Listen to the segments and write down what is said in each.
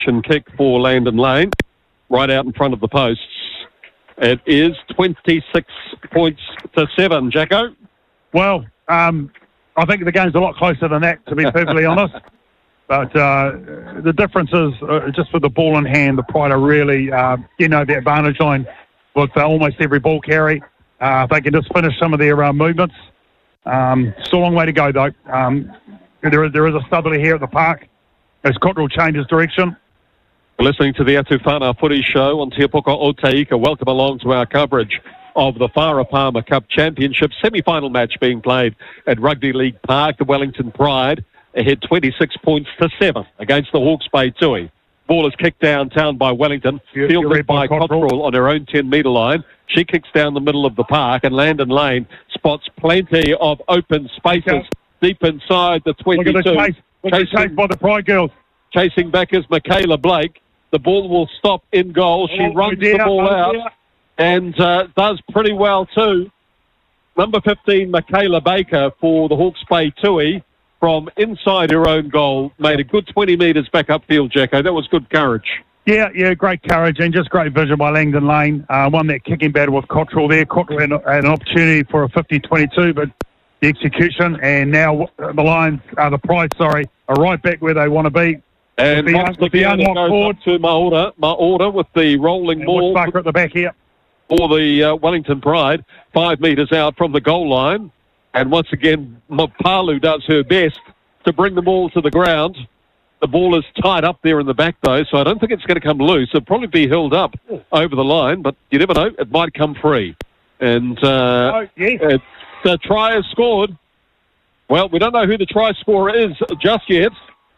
and kick for Landon Lane, right out in front of the posts. It is 26 points to 7, Jacko. Well, I think the game's a lot closer than that, to be perfectly honest. But the difference is just with the ball in hand, the Pride are really, the advantage line with almost every ball carry. They can just finish some of their movements. Still a long way to go, though. There is a stubborn here at the park as Cottrell changes direction. Listening to the Atu Whanā Footy Show on Te Puka o Teika. Welcome along to our coverage of the Whara Palmer Cup Championship semi-final match being played at Rugby League Park. The Wellington Pride ahead 26 points to 7 against the Hawke's Bay Tui. Ball is kicked downtown by Wellington, fielded by Cottrell on her own 10-metre line. She kicks down the middle of the park, and Landon Lane spots plenty of open spaces deep inside the 22. Look at the chase by the Pride girls. Chasing back is Michaela Blake. The ball will stop in goal. She runs the ball out and does pretty well too. Number 15, Michaela Baker for the Hawke's Bay Tui from inside her own goal. Made a good 20 metres back upfield, Jacko. That was good courage. Yeah, great courage and just great vision by Langdon Lane. Won that kicking battle with Cottrell there. Cottrell had an opportunity for a 50-22, but the execution, and now the Pride, are right back where they want to be. And the unlocked forward to Maora with the rolling ball. Bucker at the back here. For the Wellington Pride, 5 metres out from the goal line. And once again, Mapalu does her best to bring the ball to the ground. The ball is tied up there in the back, though, so I don't think it's going to come loose. It'll probably be held up over the line, but you never know. It might come free. And the try is scored. Well, we don't know who the try scorer is just yet.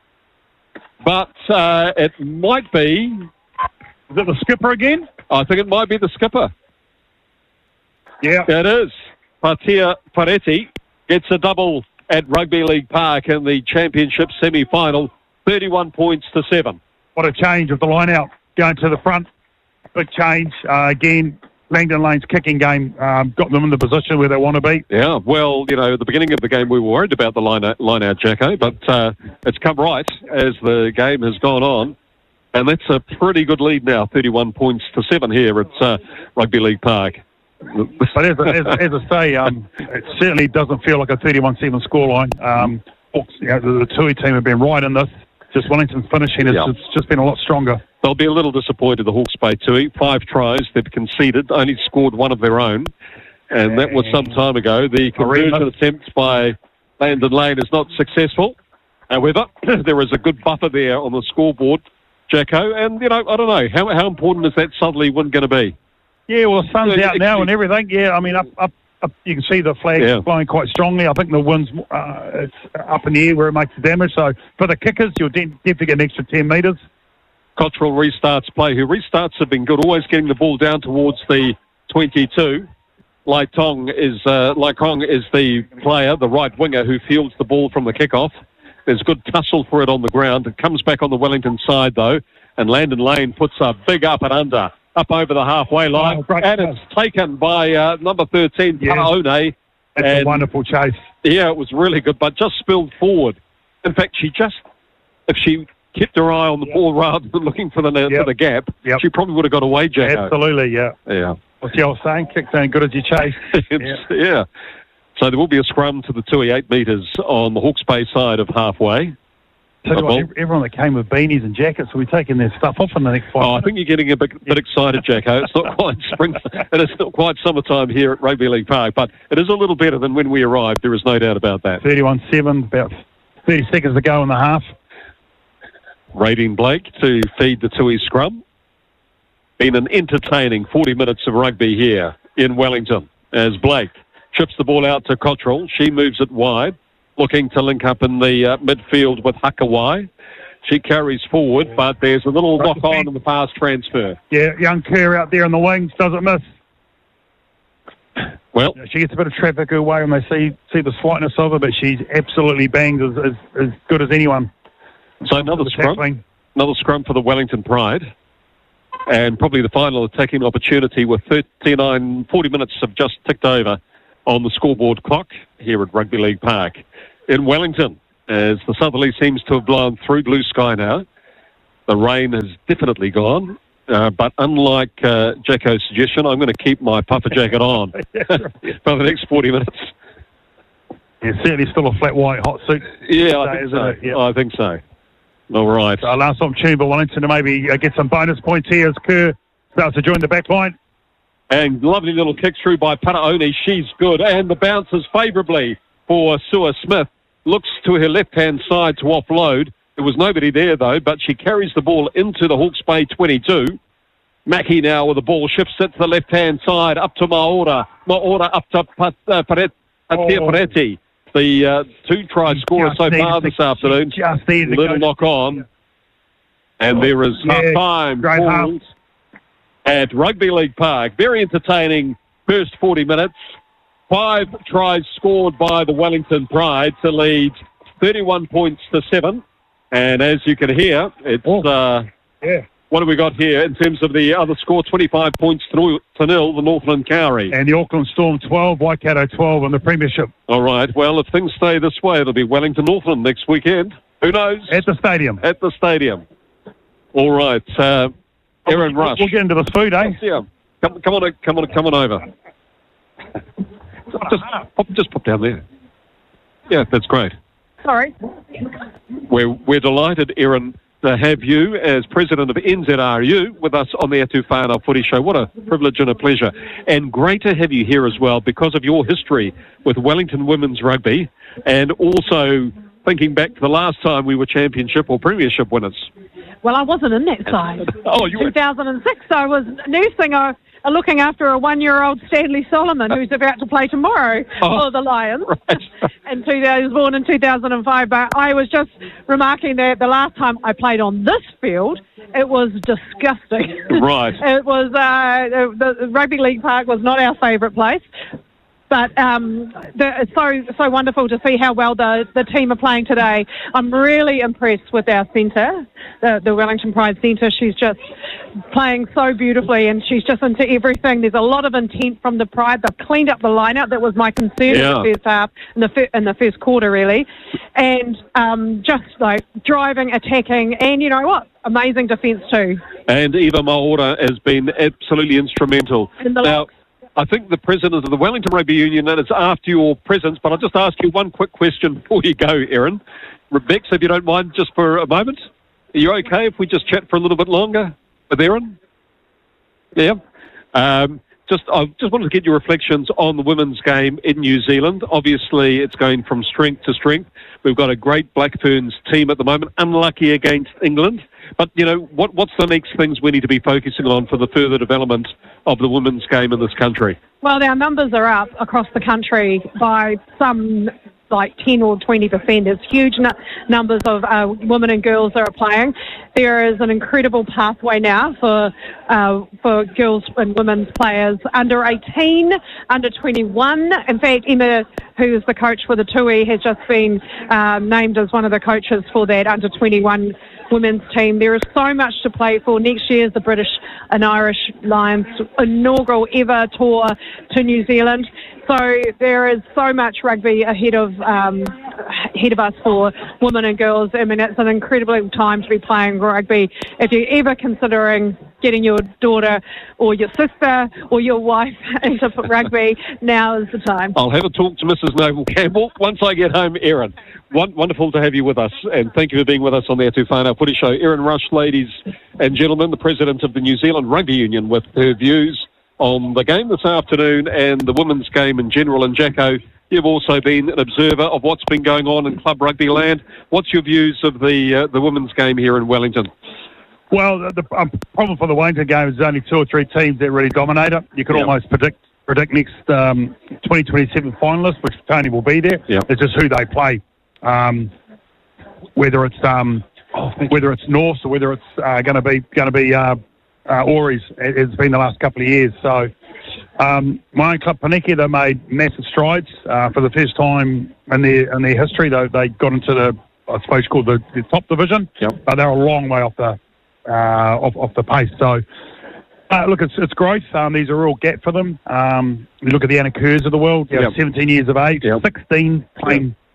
But it might be... Is it the skipper again? I think it might be the skipper. Yeah. It is. Patia Paretti gets a double at Rugby League Park in the championship semi-final. 31 points to 7. What a change of the line-out. Going to the front. Big change. Again, Langdon Lane's kicking game got them in the position where they want to be. Yeah, well, at the beginning of the game we were worried about the line-out, Jacko, but it's come right as the game has gone on. And that's a pretty good lead now, 31 points to 7 here at Rugby League Park. But as I say, it certainly doesn't feel like a 31-7 scoreline. The Tui team have been right in this. Just Wellington's finishing, it's just been a lot stronger. They'll be a little disappointed, the Hawke's Bay Tui. 5 tries they've conceded, only scored one of their own. And that was some time ago. The conversion attempt by Landon Lane is not successful. However, there is a good buffer there on the scoreboard, Jacko. And, I don't know, how important is that Sudley win going to be? Yeah, well, the sun's out now and everything. Yeah, I mean, up you can see the flag blowing quite strongly. I think the wind's it's up in the air where it makes the damage. So for the kickers, you'll definitely get an extra 10 metres. Cottrell restarts play. Her restarts have been good, always getting the ball down towards the 22. Lai Kong is the player, the right winger, who fields the ball from the kickoff. There's good tussle for it on the ground. It comes back on the Wellington side, though, and Landon Lane puts a big up and under. Up over the halfway line, and it's taken by number 13, Paone. That's a wonderful chase. Yeah, it was really good, but just spilled forward. In fact, if she kept her eye on the ball rather than looking for the gap, she probably would have got away, Jack. Absolutely, yeah. What's the old saying? Kick down good as you chase. Yeah. So there will be a scrum to the Tui, 8 metres on the Hawke's Bay side of halfway. Everyone that came with beanies and jackets will be taking their stuff off in the next 5 minutes. I think you're getting a bit excited, Jacko. It's not quite spring. It is not quite summertime here at Rugby League Park, but it is a little better than when we arrived. There is no doubt about that. 31-7, about 30 seconds to go in the half. Radine Blake to feed the Tui scrum. Been an entertaining 40 minutes of rugby here in Wellington as Blake chips the ball out to Cottrell. She moves it wide, looking to link up in the midfield with Hakawai. She carries forward, but there's a little knock-on in the pass transfer. Yeah, young Kerr out there in the wings, doesn't miss. Well, she gets a bit of traffic her way when they see the slightness of her, but she's absolutely banged as good as anyone. So another scrum for the Wellington Pride. And probably the final attacking opportunity with 40 minutes have just ticked over on the scoreboard clock here at Rugby League Park in Wellington, as the southerly seems to have blown through blue sky now. The rain has definitely gone. But unlike Jacko's suggestion, I'm going to keep my puffer jacket on for the next 40 minutes. Yeah, certainly still a flat white hot suit. Yeah, I think so. Yep. I think so. All right. So last opportunity for Wellington to maybe get some bonus points here as Kerr starts to join the back line. And lovely little kick through by Paraone. She's good. And the bounce is favourably for Sua Smith. Looks to her left-hand side to offload. There was nobody there, though, but she carries the ball into the Hawke's Bay 22. Mackie now with the ball shifts it to the left-hand side, up to Maora. Maora up to Peretti. The two-try scorer so far this afternoon. Little knock on. And there is half-time at Rugby League Park. Very entertaining first 40 minutes. 5 tries scored by the Wellington Pride to lead 31 points to 7. And as you can hear, it's what have we got here in terms of the other score? 25 points to 0, the Northland Cowrie. And the Auckland Storm 12, Waikato 12 in the Premiership. All right. Well, if things stay this way, it'll be Wellington Northland next weekend. Who knows? At the stadium. At the stadium. All right. Aaron Rush. We'll get into this food, eh? Yeah. Come on over. Just pop down there. Yeah, that's great. Sorry. We're delighted, Erin, to have you as president of NZRU with us on the Atu Whānau Footy Show. What a privilege and a pleasure. And great to have you here as well because of your history with Wellington Women's Rugby and also thinking back to the last time we were championship or premiership winners. Well, I wasn't in that side. Oh, you were. 2006, I was nursing looking after a 1-year-old Stanley Solomon who's about to play tomorrow for the Lions. Right. And he was born in 2005. But I was just remarking that the last time I played on this field, it was disgusting. Right. It was the Rugby League Park was not our favourite place. But it's so wonderful to see how well the team are playing today. I'm really impressed with our centre, the Wellington Pride centre. She's just playing so beautifully and she's just into everything. There's a lot of intent from the Pride. They've cleaned up the line-out. That was my concern in the first half, in the first quarter, really. And just like driving, attacking, and you know what? Amazing defence too. And Eva Maora has been absolutely instrumental. Now, I think the president of the Wellington Rugby Union, and it's after your presence, but I'll just ask you one quick question before you go, Erin. Rebecca, if you don't mind, just for a moment. Are you okay if we just chat for a little bit longer with Erin? Yeah. I just wanted to get your reflections on the women's game in New Zealand. Obviously, it's going from strength to strength. We've got a great Black Ferns team at the moment, unlucky against England. But, you know, what's the next things we need to be focusing on for the further development of the women's game in this country? Well, our numbers are up across the country by some like 10 or 20%. There's huge numbers of women and girls that are playing. There is an incredible pathway now for girls and women's players under 18, under 21. In fact, Emma, who is the coach for the Tui, has just been named as one of the coaches for that under 21 women's team. There is so much to play for. Next year is the British and Irish Lions inaugural ever tour to New Zealand. So there is so much rugby ahead of us for women and girls. I mean, it's an incredible time to be playing rugby. If you're ever considering getting your daughter or your sister or your wife into rugby, now is the time. I'll have a talk to Mrs. Noble Campbell once I get home, Erin. Wonderful to have you with us, and thank you for being with us on the Atu Whānau Footy Show. Erin Rush, ladies and gentlemen, the president of the New Zealand Rugby Union, with her views on the game this afternoon and the women's game in general. And Jacko, you've also been an observer of what's been going on in club rugby land. What's your views of the women's game here in Wellington? Well, the problem for the Wellington game is there's only 2 or 3 teams that really dominate it. You could almost predict next 2027 finalists, which Tony will be there. Yep. It's just who they play, whether it's North or whether it's going to be Auries. It's been the last couple of years. So my own club, Paniki, they made massive strides for the first time in their history. They got into the, I suppose, called the top division, but they're a long way off the pace. So look, it's great. These are a real gap for them. You look at the Anna Kerrs of the world, 17 years of age, 16 playing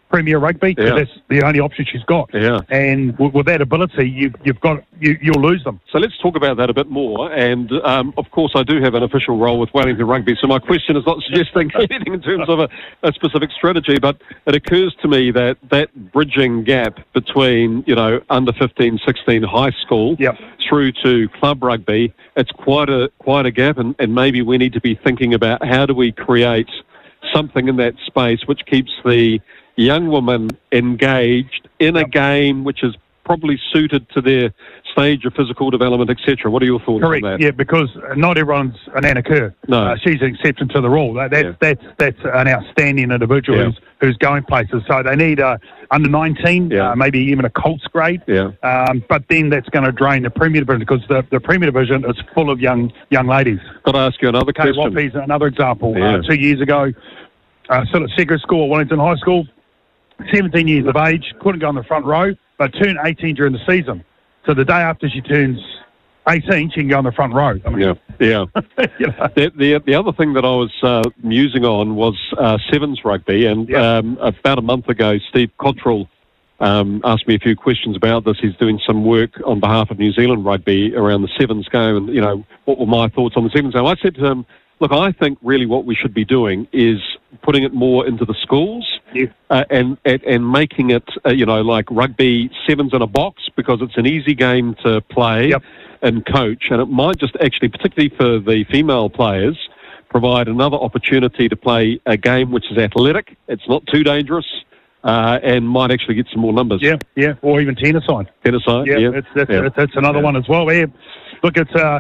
Premier Rugby, because Yeah. that's the only option she's got. Yeah. And with that ability, you'll lose them. So let's talk about that a bit more. And, of course, I do have an official role with Wellington Rugby, so my question is not suggesting anything in terms of a specific strategy, but it occurs to me that that bridging gap between, under 15, 16 high school Yep. through to club rugby, it's quite a gap, and maybe we need to be thinking about how do we create something in that space which keeps the young women engaged in a game which is probably suited to their stage of physical development, etc. What are your thoughts Correct. on that? Yeah, because not everyone's an Anna Kerr. No. She's an exception to the rule. That's an outstanding individual Yeah. who's going places. So they need under 19, Yeah. maybe even a Colts grade. Yeah. But then that's going to drain the Premier Division, because the Premier Division is full of young ladies. Got to ask you another Kay question. Roppy's another example. Yeah. 2 years ago, still at secondary school at Wellington High School, 17 years of age, couldn't go on the front row, but turned 18 during the season. So the day after she turns 18, she can go on the front row. I mean, Yeah. you know. The other thing that I was musing on was sevens rugby, and Yeah. about a month ago, Steve Cottrell asked me a few questions about this. He's doing some work on behalf of New Zealand Rugby around the sevens game, and what were my thoughts on the sevens game? I said to him, look, I think really what we should be doing is putting it more into the schools. Yeah. And making it, like rugby sevens in a box, because it's an easy game to play Yep. and coach, and it might just actually, particularly for the female players, provide another opportunity to play a game which is athletic, it's not too dangerous, and might actually get some more numbers. Yeah, or even tennis-side. Tennis-side, Yeah, that's another one as well. Yeah. Look,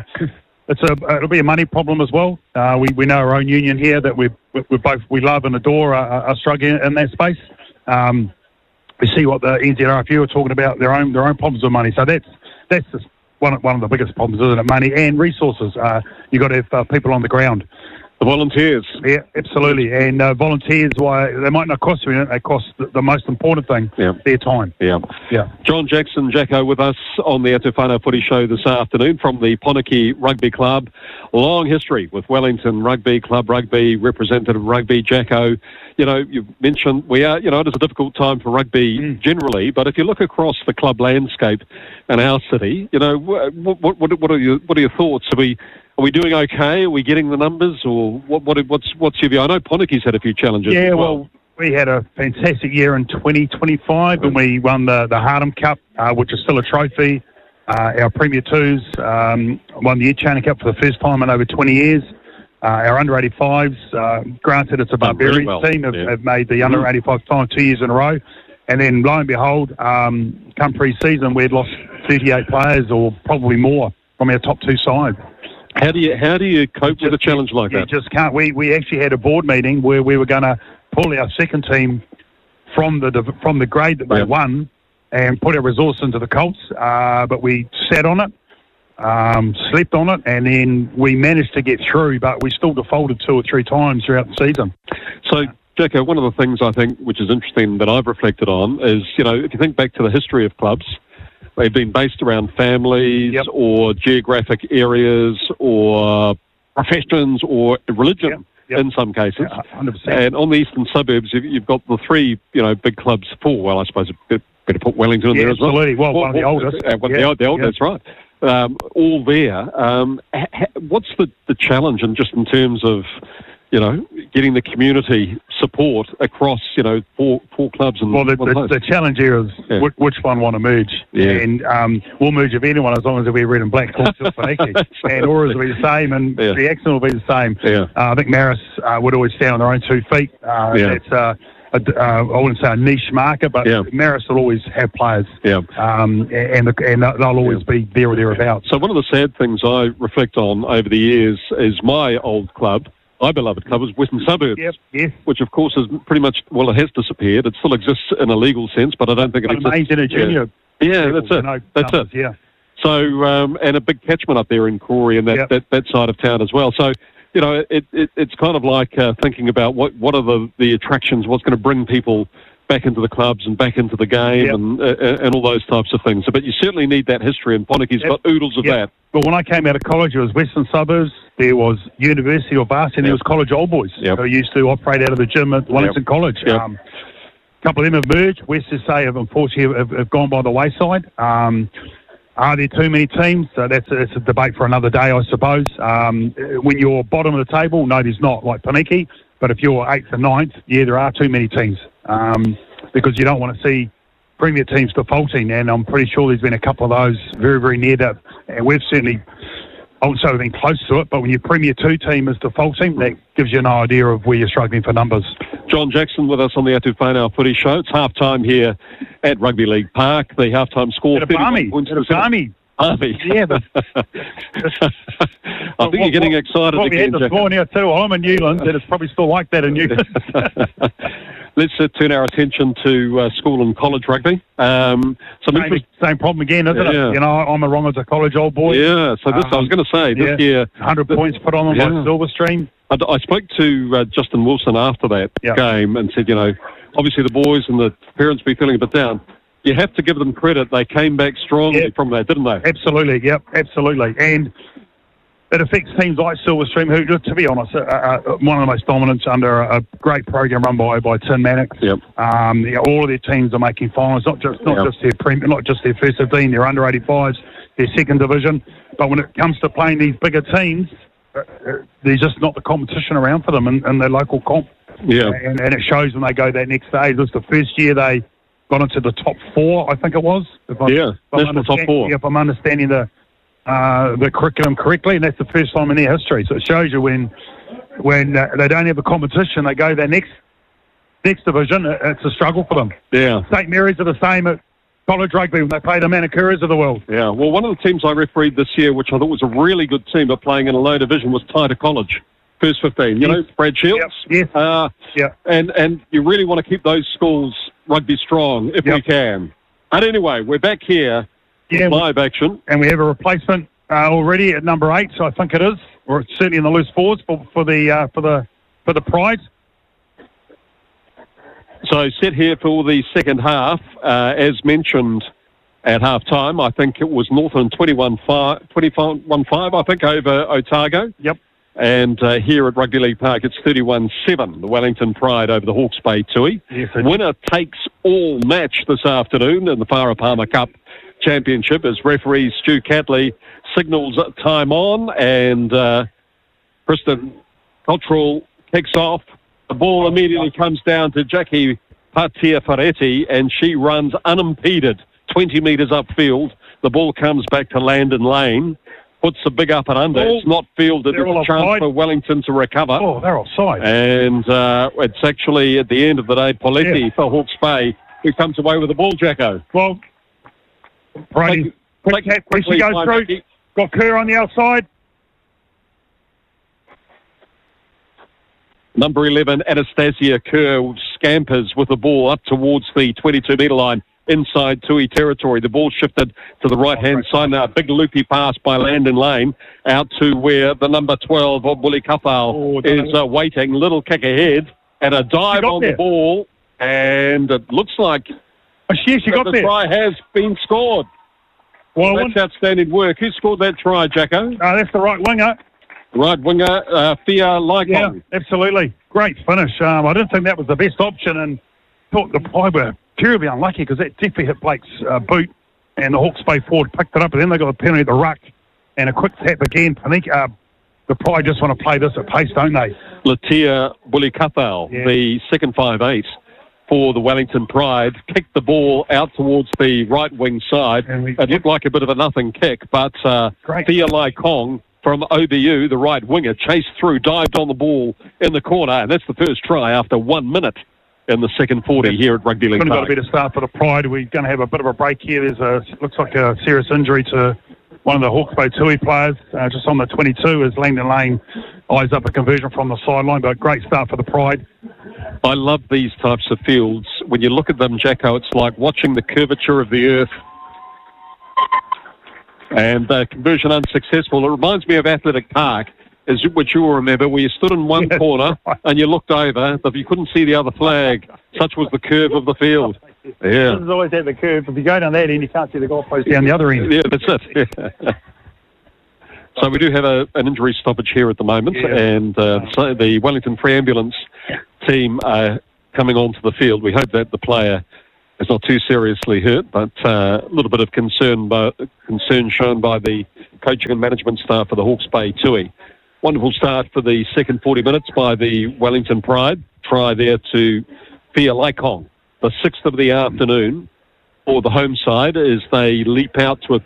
it'll be a money problem as well. We know our own union here that we love and adore are struggling in that space. We see what the NZRFU are talking about, their own problems with money. So that's just one of the biggest problems, isn't it? Money and resources. You've got to have people on the ground. The volunteers. Yeah, absolutely. And volunteers, why they might not cost you, they cost the most important thing, their time. Yeah. John Jackson, Jacko, with us on the Atu Whanau Footy Show this afternoon from the Poniki Rugby Club. Long history with Wellington Rugby, Club Rugby, Representative Rugby. Jacko, you've mentioned it is a difficult time for rugby generally, but if you look across the club landscape in our city, what are your thoughts? Are we doing okay? Are we getting the numbers, or what's your view? I know Poniki's had a few challenges. Yeah, as well, we had a fantastic year in 2025, and we won the Hardham Cup, which is still a trophy. Our Premier Twos won the Ed Chaney Cup for the first time in over 20 years. Our under 85s, granted it's a barbarian team, have made the under 85 final 2 years in a row. And then, lo and behold, come pre-season, we had lost 38 players, or probably more, from our top two sides. How do you cope with a challenge like that? You just can't. We actually had a board meeting where we were going to pull our second team from the grade that they won and put our resource into the Colts, but we sat on it, slept on it, and then we managed to get through, but we still defaulted 2 or 3 times throughout the season. So, Jacko, one of the things I think which is interesting that I've reflected on is, if you think back to the history of clubs, they've been based around families or geographic areas or professions or religion in some cases. 100%. And on the eastern suburbs, you've got the 3, big clubs, 4. Well, I suppose better put Wellington in there as well. Absolutely. Well, one of the oldest. The oldest, that's right. All there. What's the challenge, and just in terms of getting the community support across, 4 clubs? And the challenge here is which one want to merge. Yeah. And we'll merge with anyone as long as we red and black. And Auras will be the same, and the accent will be the same. Yeah. I think Marist would always stand on their own 2 feet. It's I wouldn't say a niche market, but Marist will always have players. Yeah. And they'll always be there or thereabouts. So one of the sad things I reflect on over the years is my old club, my beloved club, was Western Suburbs, which of course is pretty much, it has disappeared. It still exists in a legal sense, but I don't think it exists. In a junior. Yeah, that's it. Yeah. So, and a big catchment up there in Corey and that side of town as well. So, it's kind of like thinking about what are the attractions, what's going to bring people back into the clubs and back into the game and all those types of things. But you certainly need that history, and Poniki's got oodles of that. But when I came out of college, it was Western Suburbs, there was University or Varsity, and there was College Old Boys, who used to operate out of the gym at Wellington College. couple of them have merged. West SA have unfortunately have gone by the wayside. Are there too many teams? That's a debate for another day, I suppose. When you're bottom of the table, no, there's not, like Paniki. But if you're 8th and 9th, yeah, there are too many teams because you don't want to see Premier teams defaulting, and I'm pretty sure there's been a couple of those very, very near that. And we've certainly, I wouldn't say we've been close to it, but when your Premier 2 team is defaulting, that gives you an idea of where you're struggling for numbers. John Jackson with us on the Atu Whanau Footy Show. It's half-time here at Rugby League Park. The half-time score... Army. Army. Yeah, but... I think you're getting excited again, we had this morning too. I'm in Newlands, and it's probably still like that in Newlands. Let's turn our attention to school and college rugby. Same problem again, isn't it? You know, I'm a wrong as a college old boy. Yeah, so this I was going to say, this year... 100 points put on them by Silverstream. I spoke to Justin Wilson after that game and said, you know, obviously the boys and the parents be feeling a bit down. You have to give them credit. They came back strongly from that, didn't they? Absolutely, absolutely. And it affects teams like Silverstream, who, to be honest, are one of the most dominant under a great program run by Tim Mannix. Yep. All of their teams are making finals, not just their first 15, their under 85s, their second division. But when it comes to playing these bigger teams, there's just not the competition around for them in their local comp. Yeah. And it shows when they go that next stage. It was the first year they got into the top 4, I think it was. National top 4. If I'm understanding the curriculum correctly, and that's the first time in their history. So it shows you when they don't have a competition, they go their next division, it's a struggle for them. Yeah. St Mary's are the same at college rugby when they play the Manicuras of the world. Yeah, well, one of the teams I refereed this year, which I thought was a really good team, but playing in a low division, was Taita College. First 15, you know, Brad Shields. Yes. And you really want to keep those schools rugby strong if we can. But anyway, we're back here. Live action. And we have a replacement already at number 8, so I think it is, or it's certainly in the loose forwards for the Pride. So set here for the second half, as mentioned at half time. I think it was Northern 21-5, I think, over Otago. Yep. And here at Rugby League Park, it's 31-7, the Wellington Pride over the Hawke's Bay Tui. Yes, winner takes all match this afternoon in the Farah Palmer Cup Championship as referee Stu Catley signals time on, and Kristen Cottrell kicks off. The ball immediately comes down to Jackie Patia Ferretti, and she runs unimpeded 20 metres upfield. The ball comes back to Landon Lane. Puts the big up and under. It's not fielded. It's a chance for Wellington to recover. Oh, they're offside. And it's actually, at the end of the day, Poletti for Hawke's Bay, who comes away with the ball, Jacko. Well, Brady, quick she goes through. Got Kerr on the outside. Number 11, Anastasia Kerr, scampers with the ball up towards the 22-metre line. Inside Tui territory. The ball shifted to the right-hand side now. A big loopy pass by Landon Lane out to where the number 12 of Willie Kafal is waiting. Little kick ahead and a dive on the ball. And it looks like she got the there. Try has been scored. Well, that's outstanding work. Who scored that try, Jacko? That's the right winger. Right winger, Fia Laikong. Yeah, absolutely. Great finish. I didn't think that was the best option, and thought the Pride were terribly unlucky because that definitely hit Blake's boot, and the Hawke's Bay forward picked it up, and then they got a penalty at the ruck and a quick tap again. I think the Pride just want to play this at pace, don't they? Latia Willie Kafal, the second 5'8" for the Wellington Pride, kicked the ball out towards the right wing side. It looked like a bit of a nothing kick, but Fia Laikong from OBU, the right winger, chased through, dived on the ball in the corner, and that's the first try after 1 minute in the second 40 here at Rugby League Park. Got a better start for the Pride. We're going to have a bit of a break here. Looks like a serious injury to one of the Hawke's Bay Tui players, just on the 22 as Langdon Lane eyes up a conversion from the sideline, but great start for the Pride. I love these types of fields. When you look at them, Jacko, it's like watching the curvature of the earth. And conversion unsuccessful. It reminds me of Athletic Park, which you will remember, where you stood in one corner and you looked over, but you couldn't see the other flag. Such was the curve of the field. Yeah. This is always at the curve. If you go down that end, you can't see the goalpost down the other end. Yeah, that's it. Yeah. So we do have an injury stoppage here at the moment, and so the Wellington Free Ambulance team are coming onto the field. We hope that the player is not too seriously hurt, but a little bit of concern shown by the coaching and management staff of the Hawke's Bay Tui. Wonderful start for the second 40 minutes by the Wellington Pride. Try there to Fia Laikong, the 6th of the afternoon for the home side, as they leap out to a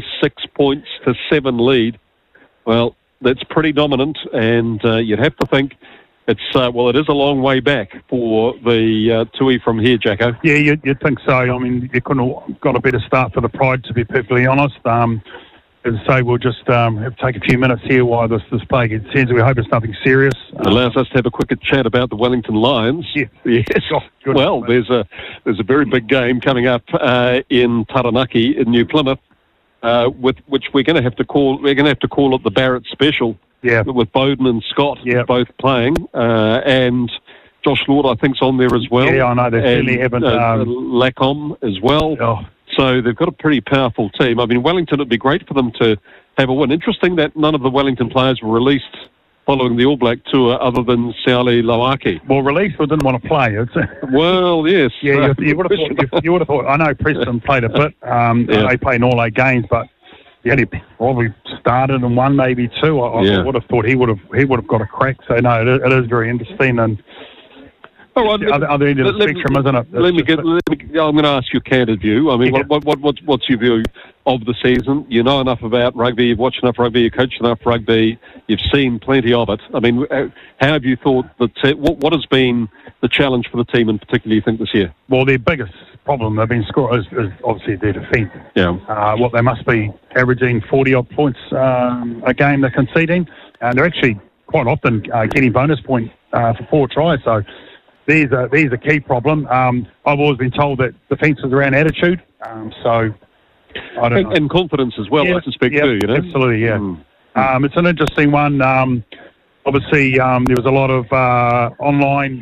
36-7 lead. Well, that's pretty dominant, and you'd have to think it is a long way back for the Tui from here, Jacko. Yeah, you'd think so. I mean, you couldn't have got a better start for the Pride, to be perfectly honest. As I say, we'll just take a few minutes here while this play gets ended. We hope it's nothing serious. It allows us to have a quicker chat about the Wellington Lions. Yeah. Yes. Oh, good. Well, there's a very big game coming up in Taranaki in New Plymouth, with which we're going to have to call it the Barrett Special. Yeah. With Bowden and Scott both playing, and Josh Lord, I think, is on there as well. Yeah, I know. They certainly haven't. Lacom as well. Oh. So they've got a pretty powerful team. I mean, Wellington, it'd be great for them to have a win. Interesting that none of the Wellington players were released following the All Black tour other than Sauli Lauaki. Well, released but didn't want to play. Well, yes. Yeah, you would have thought. I know Preston played a bit. They played in all 8 games, but he only probably started in 1, maybe 2. I would have thought he would have got a crack. So no, it is very interesting. And all right, other end of the spectrum, isn't it? I'm going to ask you a candid view. I mean, what's your view of the season? You know enough about rugby. You've watched enough rugby. You coached enough rugby. You've seen plenty of it. I mean, how have you thought that? What has been the challenge for the team, in particular, you think, this year? Well, their biggest problem they've been scoring is obviously their defence. Yeah. What they must be averaging 40-odd points a game they're conceding, and they're actually quite often getting bonus point for 4 tries. So these are a key problem. I've always been told that defence is around attitude. So I don't know. And confidence as well, I suspect too. You know, absolutely, yeah. It's an interesting one. Obviously, there was a lot of online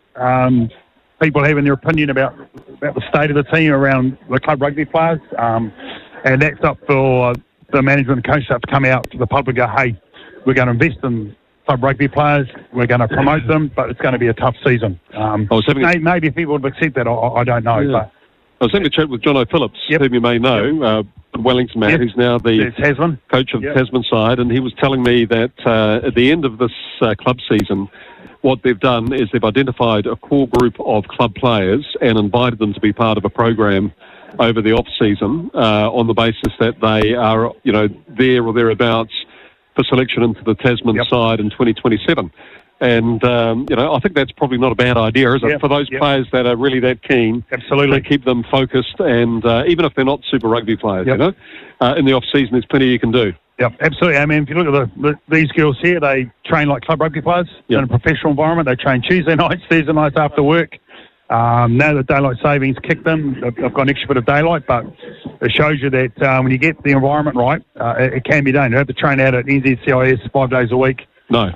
people having their opinion about the state of the team around the club rugby players, and that's up for the management and coach to have to come out to the public and go, hey, we're going to invest in club rugby players, we're going to promote them, but it's going to be a tough season. Maybe people would accept that, I don't know. Yeah. But I was having a chat with John O'Phillips, whom you may know, Wellington man, who's now the coach of the Tasman side, and he was telling me that at the end of this club season, what they've done is they've identified a core group of club players and invited them to be part of a program over the off-season on the basis that they are, there or thereabouts for selection into the Tasman side in 2027. And, I think that's probably not a bad idea, is it? For those players that are really that keen. Absolutely. To keep them focused, and even if they're not Super Rugby players, in the off-season, there's plenty you can do. Yep, absolutely. I mean, if you look at these girls here, they train like club rugby players in a professional environment. They train Tuesday nights, Thursday nights after work. Now that daylight savings kicked in, they've got an extra bit of daylight, but it shows you that when you get the environment right, it can be done. You don't have to train out at NZCIS 5 days a week. No.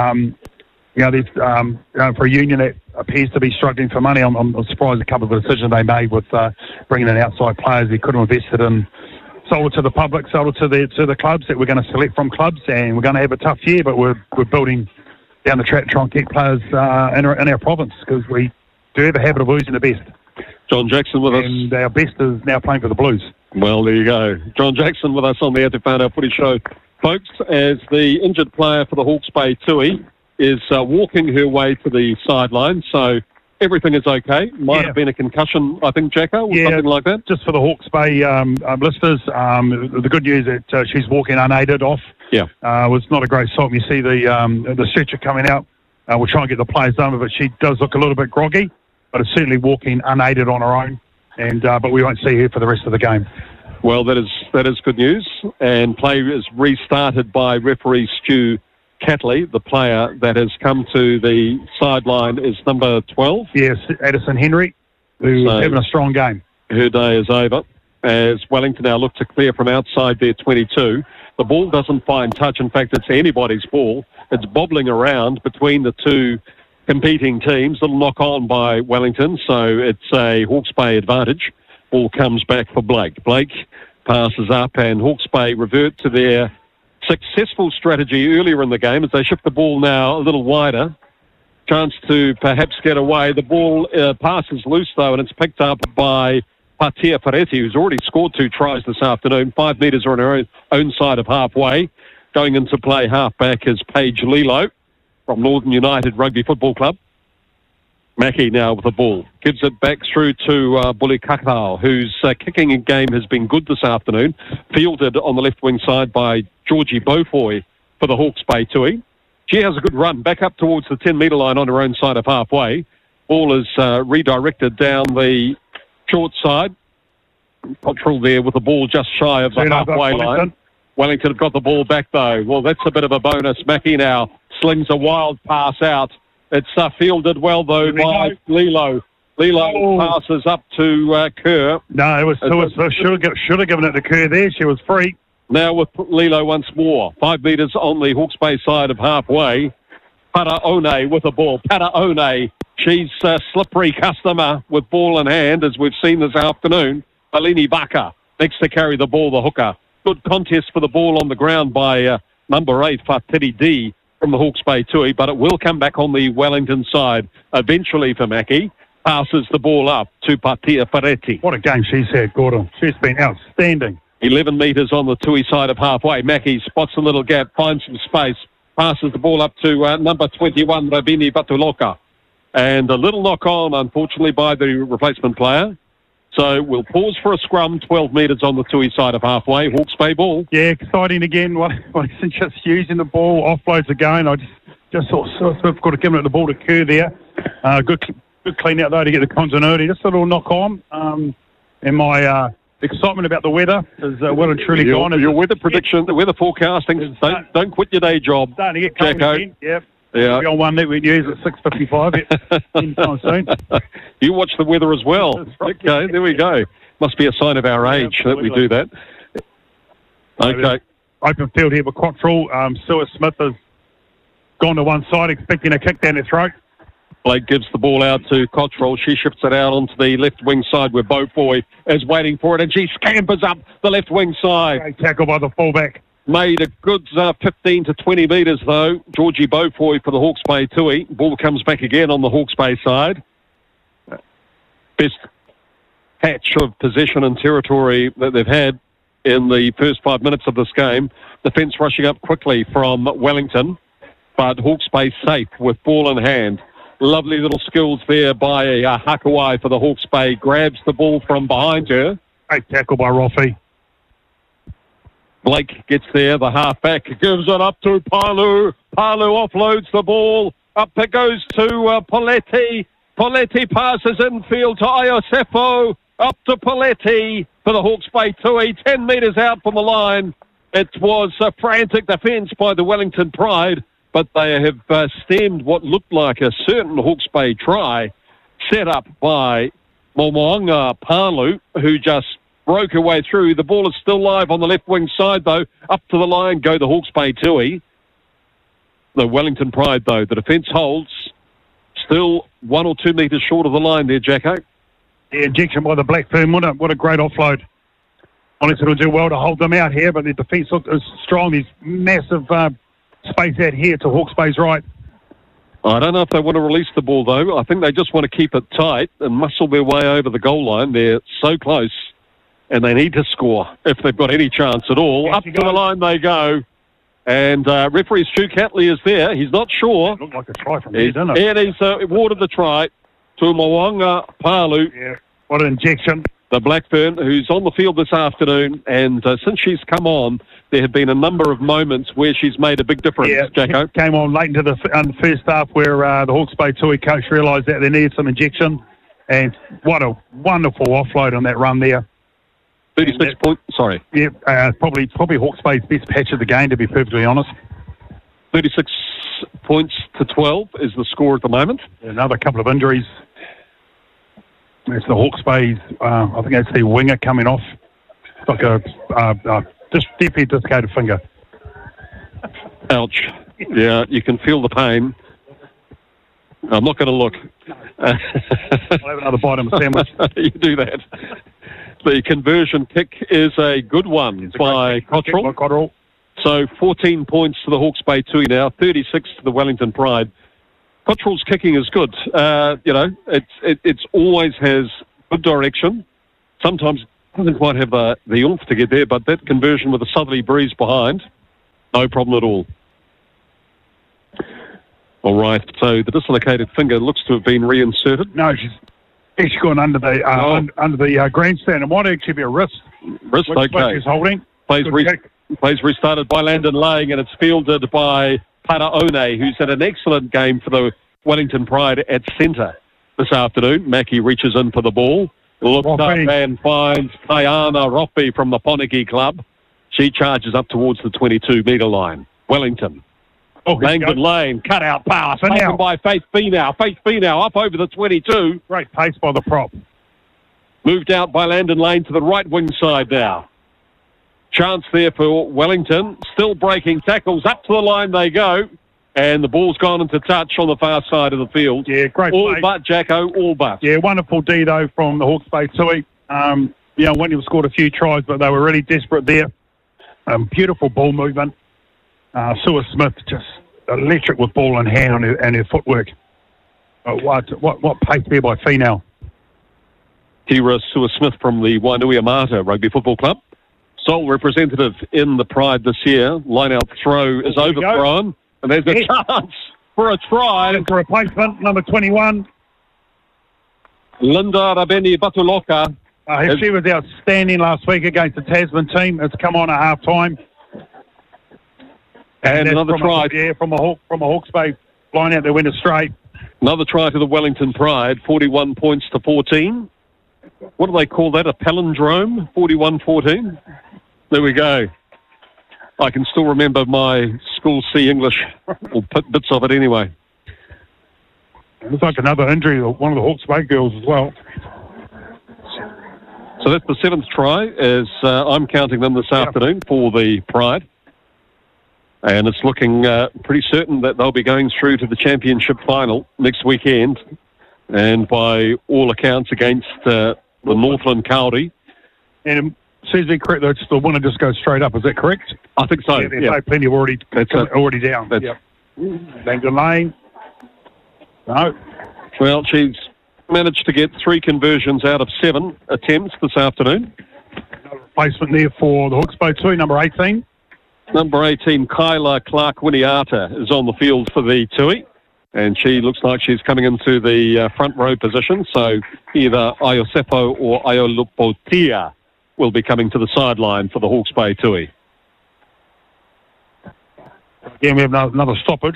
There's, for a union that appears to be struggling for money, I'm surprised a couple of the decisions they made with bringing in outside players they could have invested in, sold it to the public, sold it to the clubs that we're going to select from clubs, and we're going to have a tough year, but we're building down the track to try and keep players in our province, because we do have a habit of losing the best. John Jackson with us. And our best is now playing for the Blues. Well, there you go. John Jackson with us on the Aotearoa Footy Show. Folks, as the injured player for the Hawke's Bay Tui is walking her way to the sideline, so everything is okay. Might have been a concussion, I think, Jacko, or something like that. Just for the Hawke's Bay listeners, the good news is that she's walking unaided off. Yeah. Was not a great sight. You see the stretcher coming out. We'll try and get the players done with it. She does look a little bit groggy, but is certainly walking unaided on her own. And but we won't see her for the rest of the game. Well, that is good news. And play is restarted by referee Stu Catley. The player that has come to the sideline is number 12. Yes, Addison Henry, who's having a strong game. Her day is over, as Wellington now look to clear from outside their 22. The ball doesn't find touch. In fact, it's anybody's ball. It's bobbling around between the two competing teams. Little knock on by Wellington, so it's a Hawke's Bay advantage. Ball comes back for Blake. Blake passes up, and Hawke's Bay revert to their successful strategy earlier in the game as they shift the ball now a little wider chance to perhaps get away. The ball passes loose, though, and it's picked up by Patia Ferretti, who's already scored 2 tries this afternoon. 5 metres on her own side of halfway. Going into play halfback is Paige Lilo from Northern United Rugby Football Club. Mackie now with the ball. Gives it back through to Bully Kakao, whose kicking game has been good this afternoon. Fielded on the left wing side by Georgie Beaufoy for the Hawke's Bay Tui. She has a good run back up towards the 10-metre line on her own side of halfway. Ball is redirected down the short side. Cottrell there with the ball just shy of the halfway line. Wellington have got the ball back, though. Well, that's a bit of a bonus. Mackie now slings a wild pass out. It's fielded well, though, by Lilo. Lilo passes up to Kerr. No, should have given it to Kerr there. She was free. Now with Lilo once more. 5 metres on the Hawke's Bay side of halfway. Paraone with the ball. Paraone. She's a slippery customer with ball in hand, as we've seen this afternoon. Alini Baka next to carry the ball, the hooker. Good contest for the ball on the ground by number 8, Fatiri D from the Hawke's Bay Tui, but it will come back on the Wellington side eventually for Mackie. Passes the ball up to Patia Ferretti. What a game she's had, Gordon. She's been outstanding. 11 metres on the Tui side of halfway. Mackie spots a little gap, finds some space, passes the ball up to number 21, Rabini Batuloka. And a little knock-on, unfortunately, by the replacement player. So we'll pause for a scrum, 12 metres on the Tui side of halfway. Hawke's Bay ball. Yeah, exciting again. Wasn't just using the ball, offloads again. I just sort of got to give it the ball to Kerr there. Good clean out, though, to get the continuity. Just a little knock-on. And my excitement about the weather is well and truly gone. Your weather prediction, the weather forecasting, don't quit your day job. Starting to get cold again. Yep. Yeah. We'll be on One Network News at 6:55 anytime soon. You watch the weather as well. Right. Okay, there we go. Must be a sign of our age that we do that. Okay. Open field here with Cottrell. Stuart Smith has gone to one side, expecting a kick down the throat. Blake gives the ball out to Cottrell. She shifts it out onto the left wing side where Beaufoy is waiting for it, and she scampers up the left wing side. Great tackle by the fullback. Made a good 15 to 20 metres, though. Georgie Beaufoy for the Hawke's Bay Tui. Ball comes back again on the Hawke's Bay side. Best patch of possession and territory that they've had in the first 5 minutes of this game. Defence rushing up quickly from Wellington, but Hawke's Bay safe with ball in hand. Lovely little skills there by Hakawai for the Hawke's Bay. Grabs the ball from behind her. Great tackle by Roffey. Blake gets there, the halfback gives it up to Palu. Palu offloads the ball. Up it goes to Poletti. Poletti passes infield to Iosefo. Up to Poletti for the Hawke's Bay Tui. 10 metres out from the line. It was a frantic defence by the Wellington Pride, but they have stemmed what looked like a certain Hawke's Bay try set up by Momoanga Palu, who just broke her way through. The ball is still live on the left wing side, though. Up to the line go the Hawke's Bay Tui. The Wellington Pride, though. The defence holds. Still 1 or 2 metres short of the line there, Jacko. The injection by the Blackburn. What a great offload. Wellington will do well to hold them out here, but the defence is strong. There's massive space out here to Hawke's Bay's right. I don't know if they want to release the ball, though. I think they just want to keep it tight and muscle their way over the goal line. They're so close. And they need to score if they've got any chance at all. Up to the line they go. And referee Stu Catley is there. He's not sure. It looked like a try from there, didn't it? And he's awarded the try to Moanga Palu. Yeah, what an injection. The Blackburn, who's on the field this afternoon. And since she's come on, there have been a number of moments where she's made a big difference, Jacko. Came on late into the first half where the Hawke's Bay Tui coach realised that they needed some injection. And what a wonderful offload on that run there. 36 points, sorry. Yeah, probably Hawke's Bay's best patch of the game, to be perfectly honest. 36 points to 12 is the score at the moment. Another couple of injuries. It's the Hawke's Bay's, I think that's their winger coming off. It's like a definitely dislocated finger. Ouch. Yeah, you can feel the pain. I'm not going to look. I'll have another bite of a sandwich. You do that. The conversion kick is a good one by Cottrell. So 14 points to the Hawke's Bay Tui now, 36 to the Wellington Pride. Cottrell's kicking is good. It's always has good direction. Sometimes doesn't quite have the oomph to get there, but that conversion with a southerly breeze behind, no problem at all. All right, so the dislocated finger looks to have been reinserted. No, she's gone under the grandstand. It might actually be a wrist. Wrist, okay. She's holding. Plays restarted by Landon Lang, and it's fielded by Paraone, who's had an excellent game for the Wellington Pride at centre this afternoon. Mackie reaches in for the ball. Looks up and finds Tayana Roffey from the Poniki Club. She charges up towards the 22-metre line. Wellington. Langdon Lane, cut-out pass, taken by Faith Finau. Faith Finau up over the 22. Great pace by the prop. Moved out by Landon Lane to the right wing side now. Chance there for Wellington. Still breaking tackles. Up to the line they go. And the ball's gone into touch on the far side of the field. Yeah, great all play. But, Jacko, all but. Yeah, wonderful D, though, from the Hawke's Bay Tui. William scored a few tries, but they were really desperate there. Beautiful ball movement. Sue Smith just electric with ball in hand and her footwork. What pace there by Finau. Kira Sue Smith from the Wainuiomata Rugby Football Club. Sole representative in the Pride this year. Line-out throw is overthrown. And there's a chance for a try. It's a replacement, number 21. Linda Rabeni Batuloka. She was outstanding last week against the Tasman team. It's come on at half-time. And another try. From a Hawke's Bay line out, they went straight. Another try to the Wellington Pride, 41 points to 14. What do they call that? A palindrome? 41-14? There we go. I can still remember my school C English, or bits of it anyway. Looks like another injury to one of the Hawke's Bay girls as well. So that's the 7th try, as I'm counting them this afternoon for the Pride. And it's looking pretty certain that they'll be going through to the championship final next weekend. And by all accounts, against the Northland County. And Susie, correct, that's the winner just goes straight up. Is that correct? I think so. Yeah, plenty of already down. Langdon Lane. No. Well, she's managed to get 3 conversions out of 7 attempts this afternoon. Another replacement there for the Hawke's Bay Tui, number 18. Number 18, Kyla Clark-Winiata, is on the field for the Tui. And she looks like she's coming into the front row position. So either Iosepo or Iolupotia will be coming to the sideline for the Hawke's Bay Tui. Again, we have another stoppage.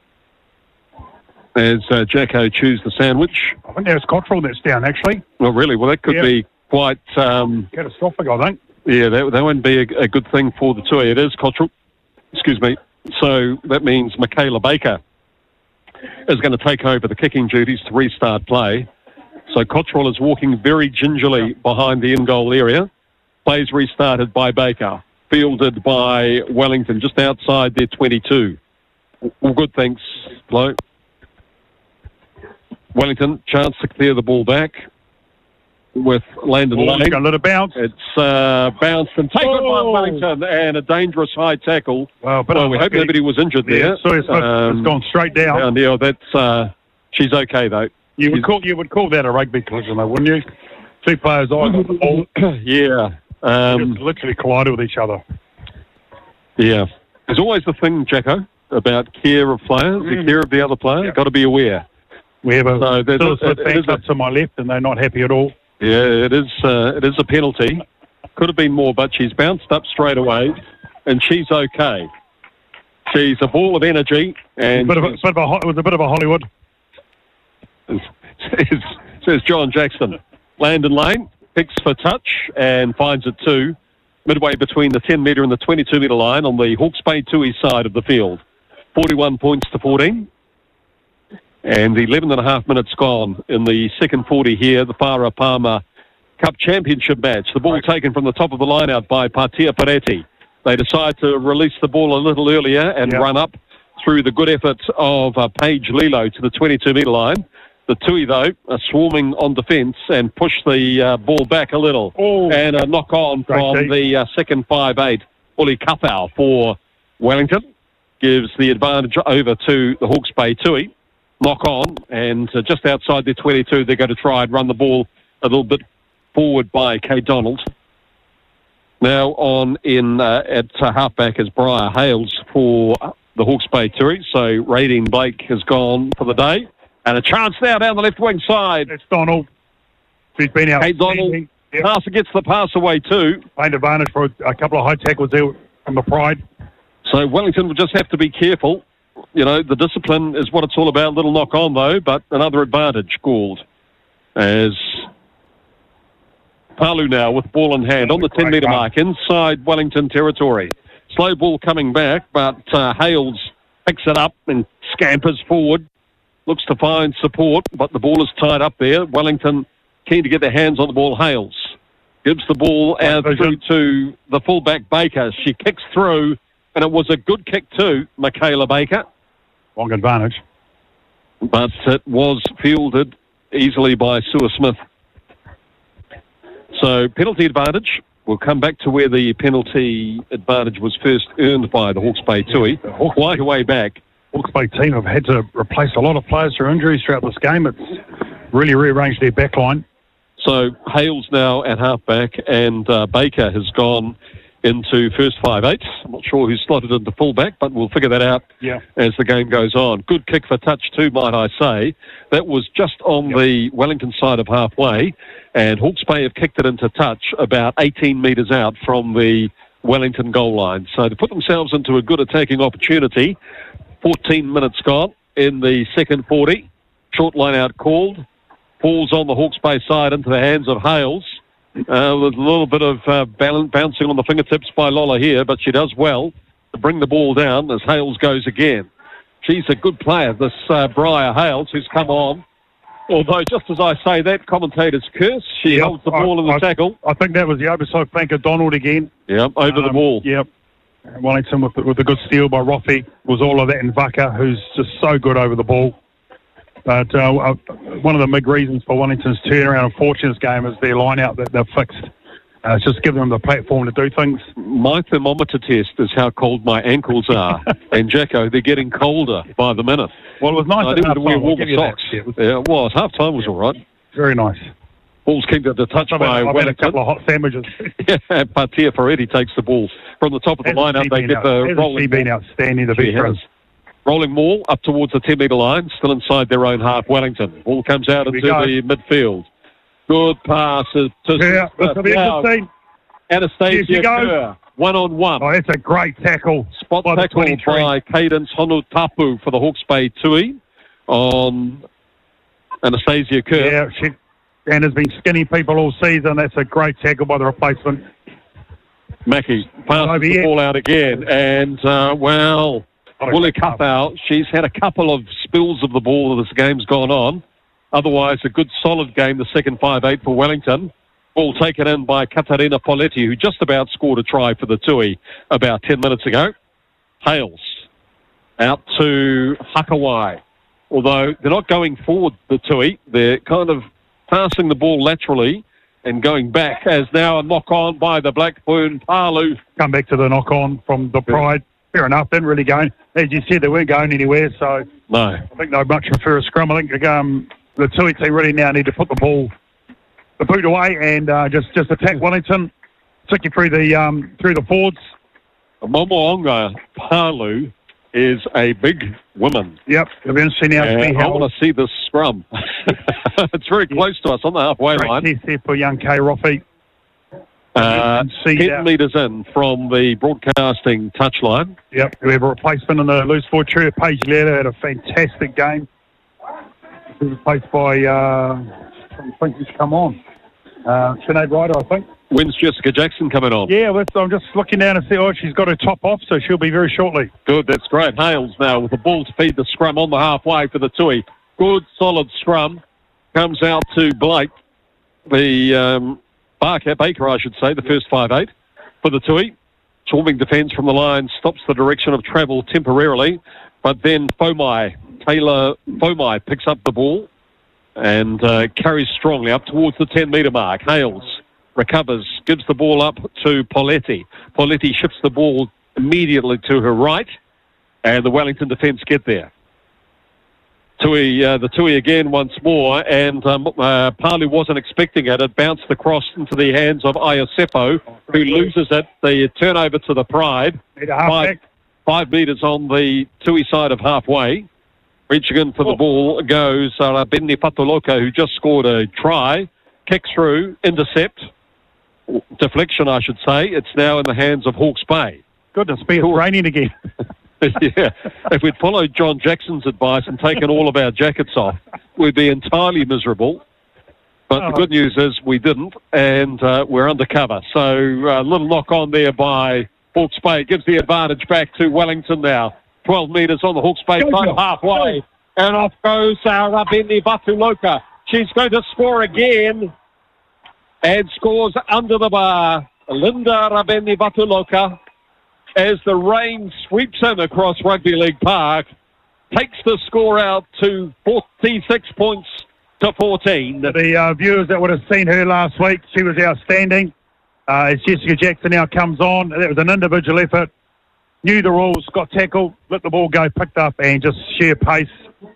As Jacko chews the sandwich. I think there's Cottrell that's down, actually. Oh, really? Well, that could be quite... catastrophic, I think. Yeah, that wouldn't be a good thing for the Tui. It is Cottrell. Excuse me. So that means Michaela Baker is going to take over the kicking duties to restart play. So Cottrell is walking very gingerly behind the in-goal area. Plays restarted by Baker. Fielded by Wellington, just outside their 22. All good, thanks, Flo. Wellington, chance to clear the ball back with Landon Lane. Got a little bounce. It's bounced and taken by Wellington, and a dangerous high tackle. Well, we hope nobody was injured there. So it's gone straight down. Yeah, that's she's okay though. You would call that a rugby collision, though, wouldn't you? 2 players eyes on the ball. Yeah. Just literally collided with each other. Yeah. There's always the thing, Jacko, about care of players, the care of the other player. You've got to be aware. We have a fan club to my left, and they're not happy at all. Yeah, it is a penalty. Could have been more, but she's bounced up straight away, and she's okay. She's a ball of energy, and it was a bit of a Hollywood. Says John Jackson. Landon Lane picks for touch and finds it too, midway between the 10-metre and the 22-metre line on the Hawke's Bay Tui side of the field. 41 points to 14. And 11 and a half minutes gone in the second 40 here, the Para Palmer Cup Championship match. The ball taken from the top of the line out by Patia Peretti. They decide to release the ball a little earlier and run up through the good efforts of Paige Lilo to the 22-metre line. The Tui, though, are swarming on defence and push the ball back a little. And a knock-on from the second 5'8", Uli Kathau for Wellington. Gives the advantage over to the Hawke's Bay Tui. knock on, and just outside their 22, they're going to try and run the ball a little bit forward by Kate Donald. Now on in at halfback is Briar Hales for the Hawke's Bay Tui. So Radine Blake has gone for the day. And a chance now down the left wing side. It's Donald. She's been out. Kate Donald. Yep. Passer gets the pass away too. Gained advantage for a couple of high tackles there from the Pride. So Wellington will just have to be careful. You know, the discipline is what it's all about. Little knock on though, but another advantage called as Palu now with ball in hand on the 10-metre mark inside Wellington territory. Slow ball coming back, but Hales picks it up and scampers forward. Looks to find support, but the ball is tied up there. Wellington keen to get their hands on the ball. Hales gives the ball out through to the fullback Baker. She kicks through, and it was a good kick too, Michaela Baker. Long advantage. But it was fielded easily by Sue Smith. So penalty advantage. We'll come back to where the penalty advantage was first earned by the Hawke's Bay Tui. Quite a way back. Hawke's Bay team have had to replace a lot of players through injuries throughout this game. It's really rearranged their back line. So Hales now at halfback, and Baker has gone into first 5/8. I'm not sure who's slotted into fullback, but we'll figure that out as the game goes on. Good kick for touch too, might I say. That was just on the Wellington side of halfway, and Hawke's Bay have kicked it into touch about 18 metres out from the Wellington goal line. So to put themselves into a good attacking opportunity, 14 minutes gone in the second 40. Short line out called. Falls on the Hawke's Bay side into the hands of Hales. With a little bit of bouncing on the fingertips by Lola here, but she does well to bring the ball down as Hales goes again. She's a good player, this Briar Hales, who's come on. Although, just as I say that, commentators curse. She holds the ball in the tackle. I think that was the oversight flanker Donald again. Yeah, over the ball. Yep. Wellington with a good steal by Roffey. Was all of that in Vaka, who's just so good over the ball. But one of the big reasons for Wellington's turnaround and fortunes game is their line-out that they've fixed. It's just giving them the platform to do things. My thermometer test is how cold my ankles are. And, Jacko, they're getting colder by the minute. Well, it was nice I didn't wear warm socks. Yeah, it was. Half-time was all right. Very nice. Ball's kicked at the touch by Wellington. A couple of hot sandwiches. Yeah, Patia Ferretti takes the ball from the top of the line-up. They get the rolling. She's been outstanding, the veterans. Rolling maul up towards the 10-metre line, still inside their own half. Wellington. Ball comes out into the midfield. Good pass to this will be a good scene. Anastasia Kerr, one-on-one. Oh, that's a great tackle. Spot tackle by Cadence Honutapu for the Hawke's Bay Tui on Anastasia Kerr. Yeah, and has been skinning people all season. That's a great tackle by the replacement. Mackie passes the ball out again, and Woolley Cup-out. She's had a couple of spills of the ball as the game's gone on. Otherwise, a good solid game, the second 5/8 for Wellington. Ball taken in by Katarina Poletti, who just about scored a try for the Tui about 10 minutes ago. Hales out to Hakawai. Although they're not going forward, the Tui. They're kind of passing the ball laterally and going back, as now a knock-on by the Blackburn Palu. Come back to the knock-on from the Pride. Fair enough, didn't really go. As you said, they weren't going anywhere, so no. I think they'd much prefer a scrum. I think the Tui team really now need to put the boot away and just attack Wellington, take you through the forwards. Momoonga Palu is a big woman. Yep, it'll be interesting now to see how. I want to see this scrum. It's very close to us on the halfway line. Test there for young Kay Roffey. 10 metres in from the broadcasting touchline. Yep, we have a replacement in the loose forward trio. Paige Leder had a fantastic game. She was replaced by, I think she's come on. Sinead Ryder, I think. When's Jessica Jackson coming on? Yeah, I'm just looking down and see, she's got her top off, so she'll be very shortly. Good, that's great. Hales now with the ball to feed the scrum on the halfway for the Tui. Good, solid scrum. Comes out to Blake. The Baker, I should say, the first 5/8 for the Tui. Swarming defence from the line stops the direction of travel temporarily, but then Taylor Fomai picks up the ball and carries strongly up towards the 10-metre mark. Hales recovers, gives the ball up to Poletti. Poletti shifts the ball immediately to her right, and the Wellington defence get there. The Tui again once more, and Palu wasn't expecting it. It bounced across into the hands of Iosepo, who loses it. The turnover to the Pride. 5 metres on the Tui side of halfway. Reaching in for the ball goes Benny Patoloka, who just scored a try. Kick through, intercept, deflection, I should say. It's now in the hands of Hawke's Bay. Goodness me, it's raining again. Yeah, if we'd followed John Jackson's advice and taken all of our jackets off, we'd be entirely miserable. But the good news is we didn't, and we're undercover. So a little knock on there by Hawke's Bay gives the advantage back to Wellington now. 12 metres on the Hawke's Bay side halfway. And off goes Rabeni Batuloka. She's going to score again and scores under the bar. Linda Rabeni Batuloka, as the rain sweeps in across Rugby League Park, takes the score out to 46 points to 14. The viewers that would have seen her last week, she was outstanding. As Jessica Jackson now comes on, that was an individual effort. Knew the rules, got tackled, let the ball go, picked up, and just sheer pace.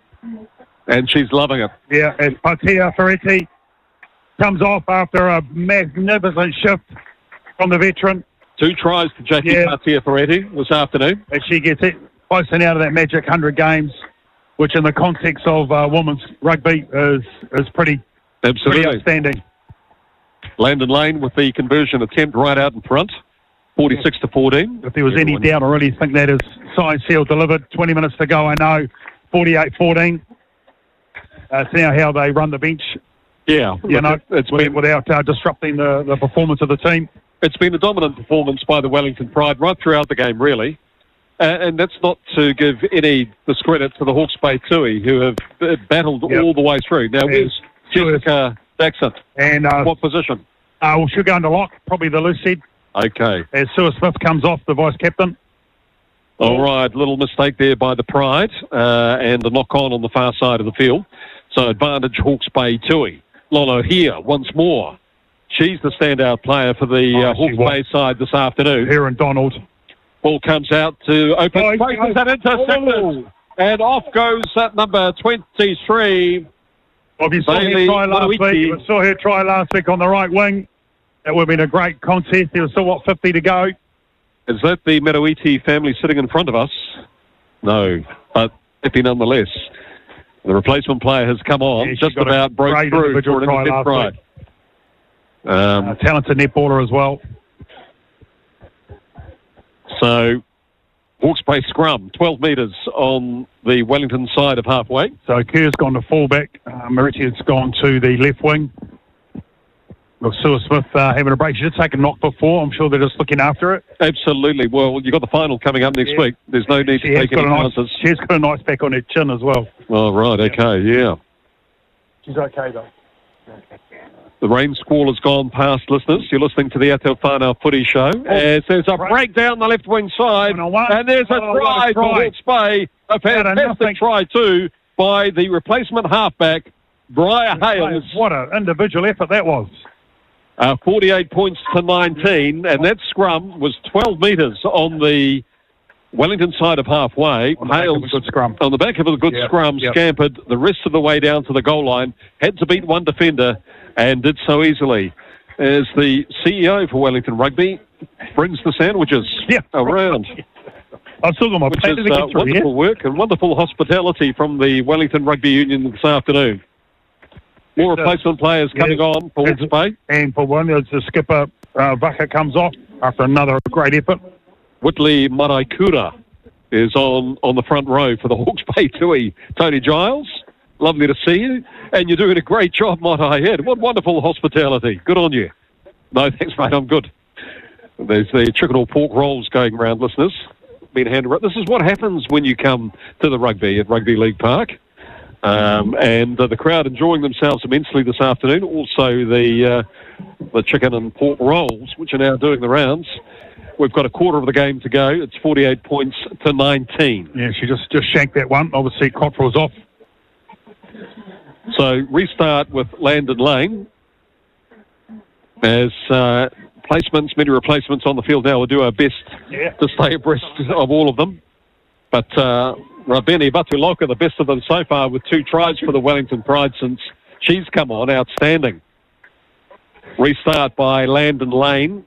And she's loving it. Yeah, as Patia Ferretti comes off after a magnificent shift from the veteran. 2 tries to Jackie Patia Ferretti this afternoon. As she gets it close and out of that magic 100 games, which in the context of women's rugby is pretty outstanding. Landon Lane with the conversion attempt right out in front, 46 to 14. If there was any doubt, I really think that is signed, sealed, delivered. 20 minutes to go, I know. 48-14. It's now how they run the bench. Yeah, it's been without disrupting the performance of the team. It's been a dominant performance by the Wellington Pride right throughout the game, really. And that's not to give any discredit to the Hawke's Bay Tui, who have battled all the way through. Now, where's Jessica Jackson? And what position? She'll go into lock, probably the loose head. Okay. As Sue Smith comes off, the vice-captain. All right, little mistake there by the Pride, and a knock-on on the far side of the field. So advantage Hawke's Bay Tui. Lolo here once more. She's the standout player for the Hawke's Bay side this afternoon. Here and Donald. Ball comes out to open spaces and intercepted. And off goes that number 23. Well, if you saw her try last week, you saw her try last week on the right wing. That would have been a great contest. There was still, 50 to go. Is that the Meroiti family sitting in front of us? No, but 50 nonetheless. The replacement player has come on, just about broke through for an intercept Pride. Talented netballer as well. So, Hawke's Bay scrum, 12 metres on the Wellington side of halfway. So Kerr's gone to fullback. Maritti has gone to the left wing. Look, Sue Smith having a break. She did take a knock before. I'm sure they're just looking after it. Absolutely. Well, you've got the final coming up next week. There's no need to take any chances. She's got a nice back on her chin as well. Oh, right. Okay, yeah. She's okay, though. The rain squall has gone past, listeners. You're listening to the Aotearoa Whānau Footy Show. As there's a break down the left wing side, and there's a try for Hawke's Bay. A fantastic try, too, by the replacement halfback, Briar Hales. What an individual effort that was. 48 points to 19, and that scrum was 12 metres on the Wellington side of halfway. Hales, on the back of a good scrum, scampered the rest of the way down to the goal line, had to beat one defender, and did so easily. As the CEO for Wellington Rugby brings the sandwiches around. I've still got my which is wonderful work and wonderful hospitality from the Wellington Rugby Union this afternoon. More replacement players coming on for Hawke's Bay. And for one, there's the skipper, Vaka, comes off after another great effort. Whitley Maraikura is on the front row for the Hawke's Bay Tui. Tony Giles, lovely to see you. And you're doing a great job, might I add. What wonderful hospitality. Good on you. No, thanks, mate. I'm good. There's the chicken or pork rolls going around, listeners. Been handed around. This is what happens when you come to the rugby at Rugby League Park. And the crowd enjoying themselves immensely this afternoon. Also the chicken and pork rolls, which are now doing the rounds. We've got a quarter of the game to go. It's 48 points to 19. Yeah, she just shanked that one. Obviously, Cottrell's off. So restart with Landon Lane. As placements, many replacements on the field now. We'll do our best to stay abreast of all of them. But Rabeni Batuloka, the best of them so far, with 2 tries for the Wellington Pride since she's come on. Outstanding. Restart by Landon Lane,